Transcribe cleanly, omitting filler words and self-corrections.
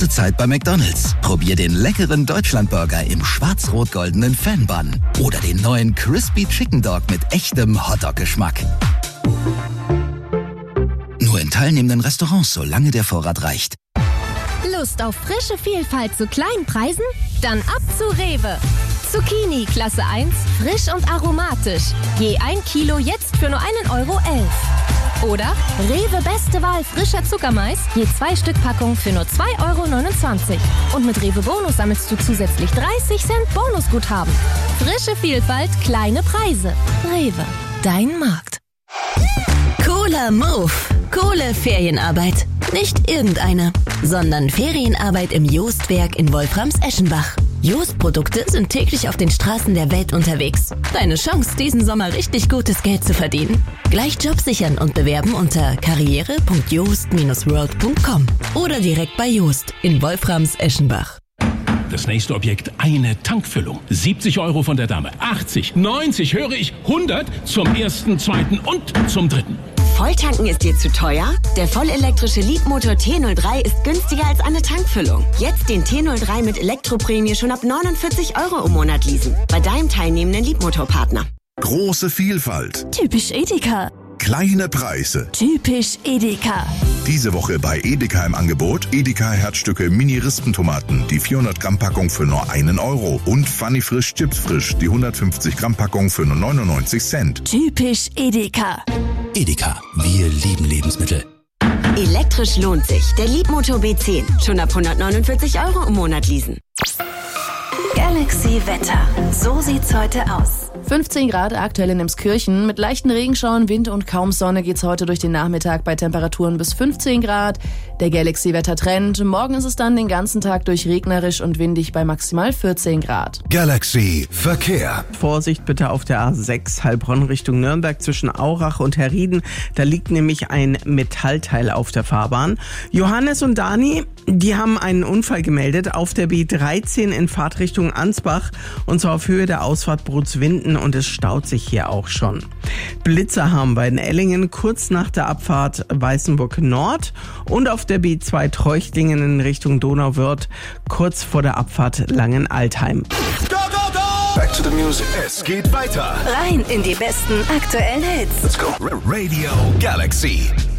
beste Zeit bei McDonald's. Probier den leckeren Deutschlandburger im schwarz-rot-goldenen Fan-Bun. Oder den neuen Crispy Chicken Dog mit echtem Hotdog-Geschmack. Nur in teilnehmenden Restaurants, solange der Vorrat reicht. Lust auf frische Vielfalt zu kleinen Preisen? Dann ab zu Rewe. Zucchini Klasse 1, frisch und aromatisch. Je 1 Kilo jetzt für nur 1,11 €. Oder Rewe Beste Wahl frischer Zuckermais, je 2 Stück Packung für nur 2,29 €. Und mit Rewe Bonus sammelst du zusätzlich 30 Cent Bonusguthaben. Frische Vielfalt, kleine Preise. Rewe, dein Markt. Cooler Move. Coole Ferienarbeit. Nicht irgendeine, sondern Ferienarbeit im Joostwerk in Wolframs-Eschenbach. Jost-Produkte sind täglich auf den Straßen der Welt unterwegs. Deine Chance, diesen Sommer richtig gutes Geld zu verdienen. Gleich Job sichern und bewerben unter karriere.joost-world.com oder direkt bei Joost in Wolframs-Eschenbach. Das nächste Objekt, eine Tankfüllung. 70 € von der Dame, 80, 90, höre ich, 100 zum ersten, zweiten und zum dritten. Volltanken ist dir zu teuer? Der vollelektrische Leadmotor T03 ist günstiger als eine Tankfüllung. Jetzt den T03 mit Elektroprämie schon ab 49 € im Monat leasen. Bei deinem teilnehmenden Leadmotorpartner. Große Vielfalt. Typisch Edeka. Kleine Preise. Typisch Edeka. Diese Woche bei Edeka im Angebot Edeka Herzstücke Mini-Rispentomaten, die 400 Gramm Packung für nur 1 € und Funny Frisch Chips Frisch, die 150 Gramm Packung für nur 99 Cent. Typisch Edeka. Edeka, wir lieben Lebensmittel. Elektrisch lohnt sich. Der Leadmotor B10. Schon ab 149 € im Monat leasen. Galaxy Wetter. So sieht's heute aus. 15 Grad aktuell in Emskirchen. Mit leichten Regenschauern, Wind und kaum Sonne geht's heute durch den Nachmittag bei Temperaturen bis 15 Grad. Der Galaxy-Wetter-Trend. Morgen ist es dann den ganzen Tag durch regnerisch und windig bei maximal 14 Grad. Galaxy Verkehr. Vorsicht bitte auf der A6 Heilbronn Richtung Nürnberg zwischen Aurach und Herrieden. Da liegt nämlich ein Metallteil auf der Fahrbahn. Johannes und Dani, die haben einen Unfall gemeldet auf der B13 in Fahrtrichtung Ansbach und zwar auf Höhe der Ausfahrt Brutzwinden und es staut sich hier auch schon. Blitzer haben bei den Ellingen kurz nach der Abfahrt Weißenburg Nord und auf der B2 Treuchtlingen in Richtung Donauwörth kurz vor der Abfahrt Langenaltheim. Go, go, go! Back to the music. Es geht weiter. Rein in die besten aktuellen Hits. Let's go. Radio Galaxy.